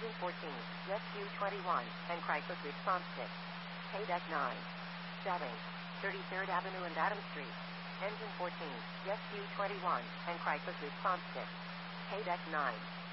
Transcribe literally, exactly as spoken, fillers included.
Engine fourteen, yes Q twenty-one, and crisis response six. K-Deck nine. seven. thirty-third Avenue and Adams Street. Engine fourteen, yes Q twenty-one, and crisis response six. K-Deck nine.